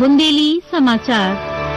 बुंदेली समाचार।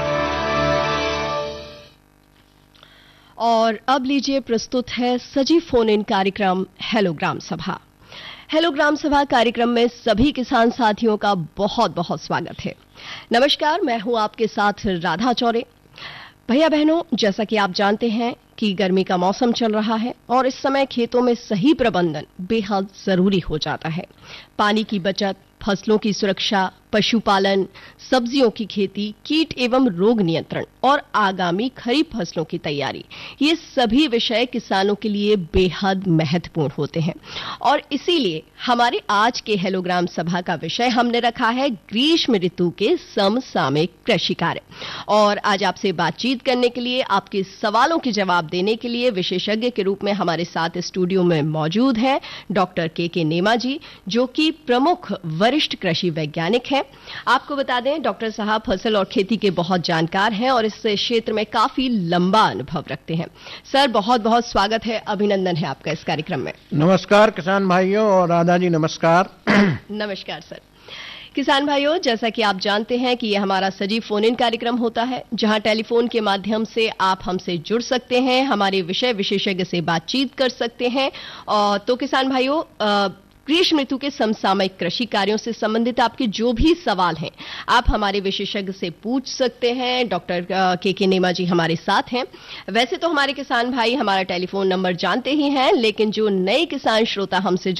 और अब लीजिए प्रस्तुत है सजीव फोन इन कार्यक्रम हेलो ग्राम सभा। हेलो ग्राम सभा कार्यक्रम में सभी किसान साथियों का बहुत बहुत स्वागत है। नमस्कार, मैं हूं आपके साथ राधा चौरे। भैया बहनों, जैसा कि आप जानते हैं कि गर्मी का मौसम चल रहा है और इस समय खेतों में सही प्रबंधन बेहद जरूरी हो जाता है। पानी की बचत, फसलों की सुरक्षा, पशुपालन, सब्जियों की खेती, कीट एवं रोग नियंत्रण और आगामी खरीफ फसलों की तैयारी, ये सभी विषय किसानों के लिए बेहद महत्वपूर्ण होते हैं। और इसीलिए हमारे आज के हेलो ग्राम सभा का विषय हमने रखा है ग्रीष्म ऋतु के समसामयिक कृषि कार्य। और आज आपसे बातचीत करने के लिए, आपके सवालों के जवाब देने के लिए विशेषज्ञ के रूप में हमारे साथ स्टूडियो में मौजूद हैं डॉक्टर के नेमा जी, जो कि प्रमुख वरिष्ठ कृषि वैज्ञानिक हैं। आपको बता दें, डॉक्टर साहब फसल और खेती के बहुत जानकार हैं और इस क्षेत्र में काफी लंबा अनुभव रखते हैं। सर, बहुत बहुत स्वागत है, अभिनंदन है आपका इस कार्यक्रम में। नमस्कार किसान भाइयों और राधा जी, नमस्कार। नमस्कार सर। किसान भाइयों, जैसा कि आप जानते हैं कि यह हमारा सजीव फोन इन कार्यक्रम होता है, जहां टेलीफोन के माध्यम से आप हमसे जुड़ सकते हैं, हमारे विषय विशेषज्ञ से बातचीत कर सकते हैं। और तो किसान भाइयों, ग्रीष्म ऋतु के समसामयिक कृषि कार्यों से संबंधित आपके जो भी सवाल हैं, आप हमारे विशेषज्ञ से पूछ सकते हैं। डॉक्टर के नेमा जी हमारे साथ हैं। वैसे तो हमारे किसान भाई हमारा टेलीफोन नंबर जानते ही हैं, लेकिन जो नए किसान श्रोता हमसे